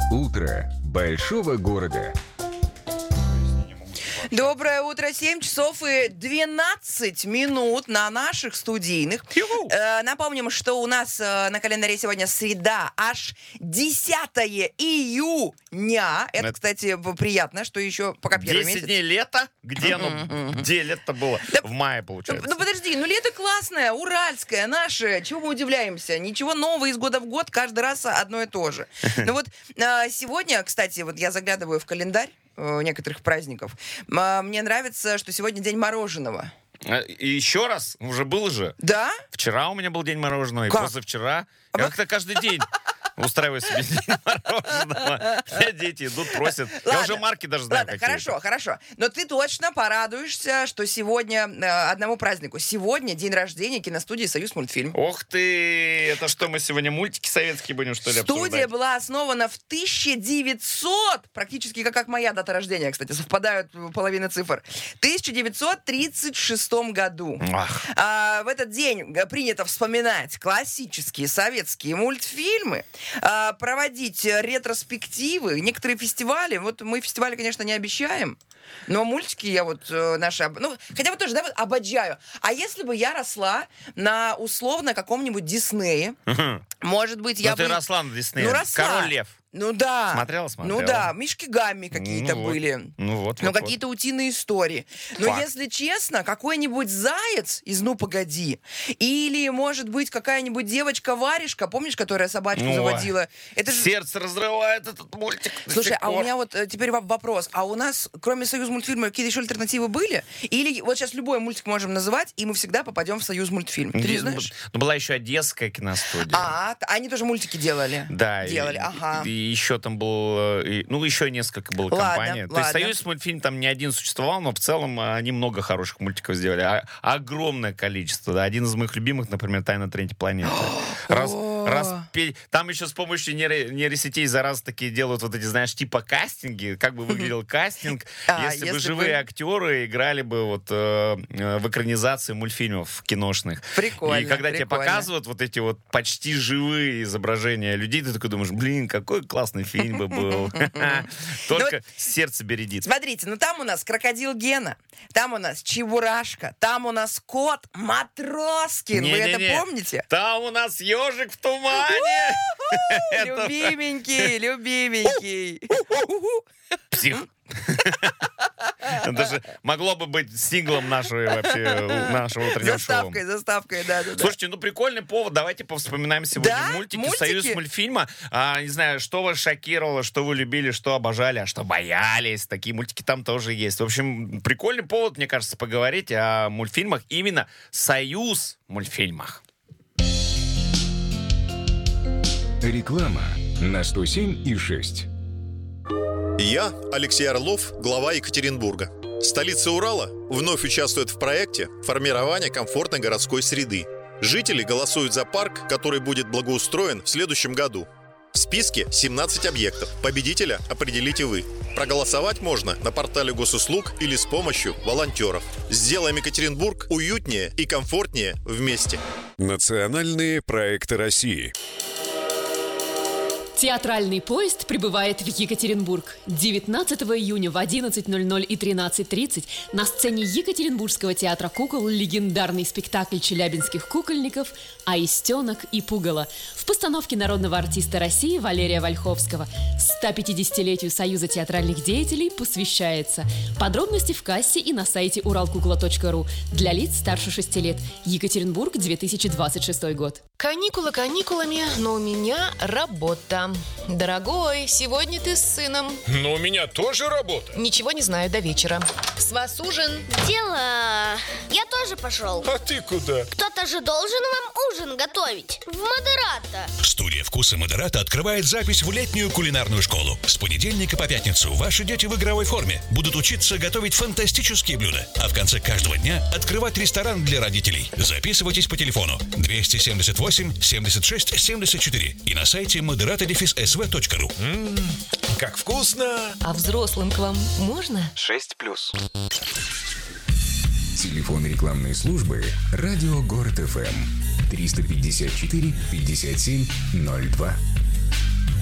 Утро большого города. Доброе утро, 7 часов и 12 минут на наших студийных. Напомним, что у нас на календаре сегодня среда, аж 10 июня. Это, кстати, приятно, что еще пока первый 10 месяц. дней лета? Где оно? Где лето было? Да, в мае, получается. Ну подожди, лето классное, уральское, наше. Чего мы удивляемся? Ничего нового из года в год, каждый раз одно и то же. Ну вот сегодня, кстати, вот я заглядываю в календарь некоторых праздников. Мне нравится, что сегодня день мороженого. И еще раз, уже был же. Да? Вчера у меня был день мороженого, и позавчера. Я как-то каждый день устраиваю себе день мороженого. Все дети идут, просят. Я уже марки даже знаю. Ладно, хорошо. Но ты точно порадуешься, что сегодня одному празднику. Сегодня день рождения киностудии «Союзмультфильм». Ох ты! Это что, мы сегодня мультики советские будем, что ли, обсуждать? Студия была основана в 1900, практически как моя дата рождения, кстати, совпадают половины цифр, в 1936 году. В этот день принято вспоминать классические советские мультфильмы, проводить ретроспективы, некоторые фестивали. Вот мы фестивали, конечно, не обещаем, но мультики я вот наши... хотя бы тоже, да, вот обожаю. А если бы я росла на условно каком-нибудь Диснее, может быть, я бы... ты росла на Диснее. Росла. Король Лев. Ну да. Смотрела? Ну да, Мишки Гамми какие-то были. Какие-то утиные истории. Но если честно, какой-нибудь заяц из «Ну, погоди», или, может быть, какая-нибудь девочка-варежка, помнишь, которая собачку заводила? Это же... Сердце разрывает этот мультик. Слушай, а у меня вот теперь вопрос. А у нас, кроме «Союзмультфильма», какие-то еще альтернативы были? Или вот сейчас любой мультик можем называть, и мы всегда попадем в «Союзмультфильм»? Ты не знаешь? Ну, была еще Одесская киностудия. Они тоже мультики делали? Да. Делали, ага. И еще там был, еще несколько было компаний. То есть «Союзмультфильм» там не один существовал, но в целом они много хороших мультиков сделали. Огромное количество. Да. Один из моих любимых, например, «Тайна третьей планеты». Там еще с помощью нейросетей за раз такие делают вот эти, знаешь, типа кастинги. Как бы выглядел кастинг, если бы живые актеры играли бы вот в экранизации мультфильмов киношных. Прикольно. И когда тебе показывают вот эти вот почти живые изображения людей, ты такой думаешь, блин, какой классный фильм бы был. Только сердце бередит. Смотрите, там у нас крокодил Гена, там у нас Чебурашка, там у нас кот Матроскин. Вы это помните? Там у нас ежик в тумане. Любименький. Псих. Даже могло бы быть синглом нашего утреннего шоу. Заставкой, да. Слушайте, прикольный повод. Давайте повспоминаем сегодня мультики. «Союзмультфильма». Не знаю, что вас шокировало, что вы любили, что обожали, а что боялись. Такие мультики там тоже есть. В общем, прикольный повод, мне кажется, поговорить о мультфильмах. Именно «Союзмультфильмах». Реклама на 107,6. Я, Алексей Орлов, глава Екатеринбурга. Столица Урала вновь участвует в проекте формирования комфортной городской среды. Жители голосуют за парк, который будет благоустроен в следующем году. В списке 17 объектов. Победителя определите вы. Проголосовать можно на портале госуслуг или с помощью волонтеров. Сделаем Екатеринбург уютнее и комфортнее вместе. Национальные проекты России. Театральный поезд прибывает в Екатеринбург. 19 июня в 11:00 и 13:30 на сцене Екатеринбургского театра кукол легендарный спектакль челябинских кукольников «Аистенок и пугало» в постановке народного артиста России Валерия Вольховского. 150-летию Союза театральных деятелей посвящается. Подробности в кассе и на сайте уралкукла.ру. Для лиц старше 6 лет. Екатеринбург, 2026 год. Каникулы каникулами, но у меня работа. Дорогой, сегодня ты с сыном. Но у меня тоже работа. Ничего не знаю, до вечера. С вас ужин. Дела. Я тоже пошел. А ты куда? Кто-то же должен вам ужин готовить. В Модерата. Студия «Вкусы Модерата» открывает запись в летнюю кулинарную школу. С понедельника по пятницу ваши дети в игровой форме будут учиться готовить фантастические блюда. А в конце каждого дня открывать ресторан для родителей. Записывайтесь по телефону 278 76 74 и на сайте moderata-sv.ru. Как вкусно! А взрослым к вам можно? 6+. Телефон рекламной службы «Радио Город ФМ» 354 57 02.